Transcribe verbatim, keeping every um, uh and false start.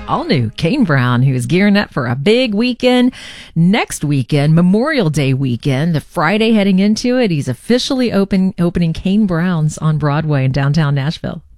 All new Kane Brown, who is gearing up for a big weekend next weekend, Memorial Day weekend. The Friday heading into it, he's officially open, opening Kane Brown's on Broadway in downtown Nashville.